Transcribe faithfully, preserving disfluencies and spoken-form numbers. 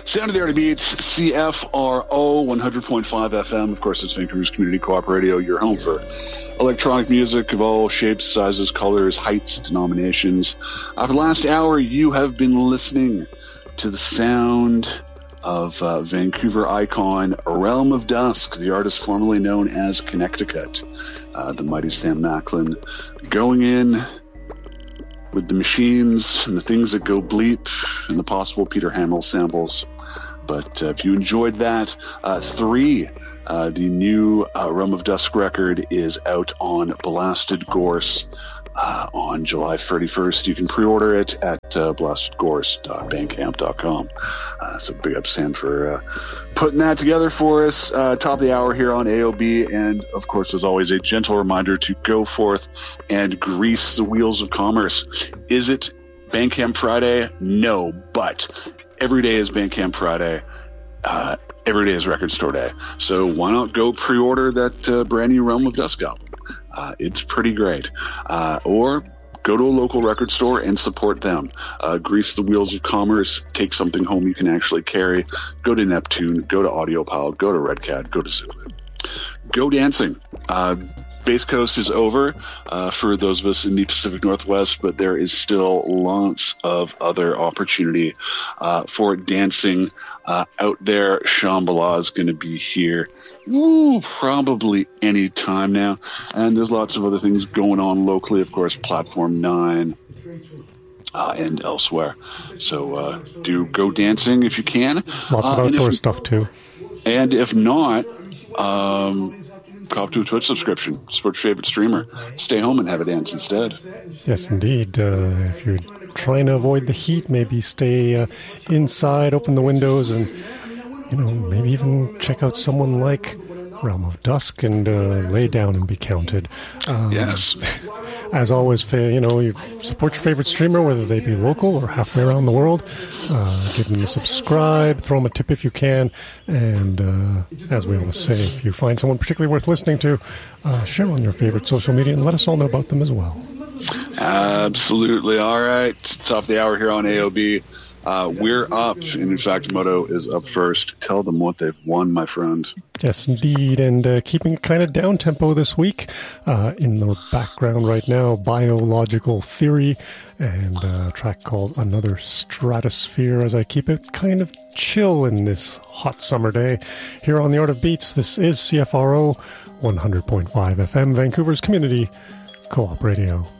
Sound of the Art of Beats, C F R O, one hundred point five F M. Of course, it's Vancouver's Community Co-op Radio, your home for electronic music of all shapes, sizes, colors, heights, denominations. Uh, for the last hour, you have been listening to the sound of uh, Vancouver icon Realm of Dusk, the artist formerly known as Connecticut, uh, the mighty Sam Macklin, going in with the machines and the things that go bleep and the possible Peter Hamill samples. But uh, if you enjoyed that, uh, three, uh, the new uh, Realm of Dusk record is out on Blasted Gorse uh, on July thirty-first. You can pre-order it at uh, blasted gorse dot bandcamp dot com. Uh, so big up Sam for uh, putting that together for us. Uh, top of the hour here on A O B. And of course, as always, a gentle reminder to go forth and grease the wheels of commerce. Is it Bandcamp Friday? No, but every day is Bandcamp Friday. Uh, every day is Record Store Day. So why not go pre-order that uh, brand new Realm of Dusk album? Uh, it's pretty great. Uh, or go to a local record store and support them. Uh, grease the wheels of commerce. Take something home you can actually carry. Go to Neptune. Go to AudioPal. Go to Red Cat. Go to Zulu. Go dancing. Uh, Base Coast is over uh, for those of us in the Pacific Northwest, but there is still lots of other opportunity uh, for dancing uh, out there. Shambhala is going to be here woo, probably any time now. And there's lots of other things going on locally, of course, Platform nine uh, and elsewhere. So uh, do go dancing if you can. Lots of uh, outdoor if, stuff, too. And if not... Um, cop to a Twitch subscription. Support your favorite streamer. Stay home and have a dance instead. Yes, indeed. Uh, if you're trying to avoid the heat, maybe stay uh, inside, open the windows, and, you know, maybe even check out someone like Realm of Dusk and uh, lay down and be counted. Um, yes. As always, you know, you support your favorite streamer, whether they be local or halfway around the world. Uh, give them a subscribe, throw them a tip if you can, and uh, as we always say, if you find someone particularly worth listening to, uh, share on your favorite social media and let us all know about them as well. Absolutely. All right. Top of the hour here on A O B. Uh, we're up, and in fact, Moto is up first. Tell them what they've won, my friend. Yes, indeed, and uh, keeping it kind of down-tempo this week. Uh, in the background right now, Biological Theory, and a track called Another Stratosphere, as I keep it kind of chill in this hot summer day. Here on The Art of Beats, this is C F R O, one hundred point five F M, Vancouver's Community Co-op Radio.